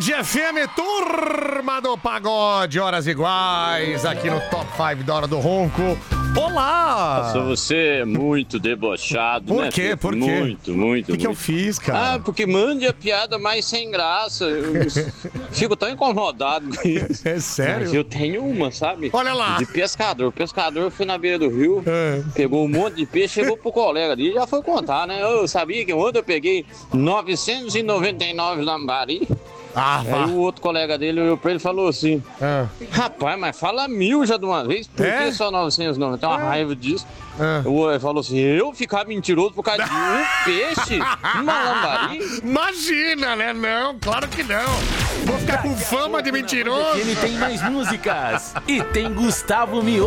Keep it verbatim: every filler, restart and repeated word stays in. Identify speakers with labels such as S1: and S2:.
S1: Tarde F M, turma do pagode, horas iguais, aqui no Top cinco da Hora do Ronco. Olá!
S2: Nossa, você é muito debochado,
S1: Por
S2: né?
S1: quê? Por quê?
S2: Muito, muito,
S1: O que, que eu
S2: muito.
S1: fiz, cara?
S2: Ah, porque mande a piada mais sem graça. Eu fico tão incomodado com isso.
S1: É sério?
S2: Mas eu tenho uma, sabe?
S1: Olha lá.
S2: De pescador. O pescador foi na beira do rio,
S1: É.
S2: pegou um monte de peixe, chegou pro colega dele e já foi contar, né? Eu sabia que ontem eu peguei novecentos e noventa e nove lambari.
S1: Ah, vá.
S2: Aí o outro colega dele olhou pra ele e falou assim:
S1: Ah.
S2: rapaz, mas fala mil já de uma vez, por
S1: É?
S2: que só novecentos e noventa? Tem uma raiva disso.
S1: Ah.
S2: Ele falou assim: eu ficar mentiroso por causa de um peixe? Uma lambari?
S1: Imagina, né? Não, claro que não. Vou ficar com fama de mentiroso.
S3: Ele tem mais músicas e tem Gustavo Mioto.